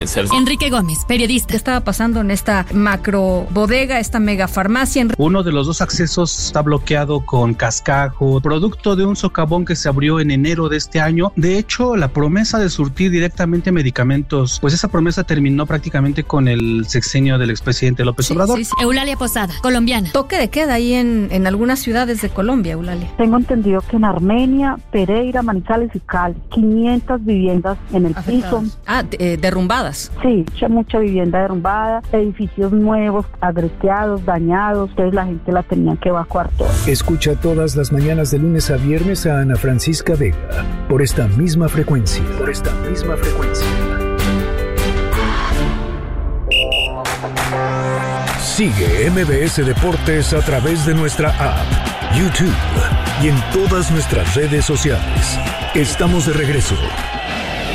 Enrique Gómez, periodista. ¿Qué estaba pasando en esta macro bodega, esta mega farmacia? Uno de los dos accesos está bloqueado con cascajo, producto de un socavón que se abrió en enero de este año. De hecho, la promesa de surtir directamente medicamentos, pues esa promesa terminó prácticamente con el sexenio del expresidente López Obrador. Sí. Eulalia Posada, colombiana. Toque de queda ahí en algunas ciudades de Colombia, Eulalia. Tengo entendido que en Armenia, Pereira, Manizales y Cali, 500 viviendas en el piso. Derrumbadas. Sí, mucha vivienda derrumbada, edificios nuevos, agreteados, dañados, entonces la gente la tenía que evacuar toda. Escucha todas las mañanas de lunes a viernes a Ana Francisca Vega, por esta misma frecuencia. Sigue MBS Deportes a través de nuestra app, YouTube y en todas nuestras redes sociales. Estamos de regreso.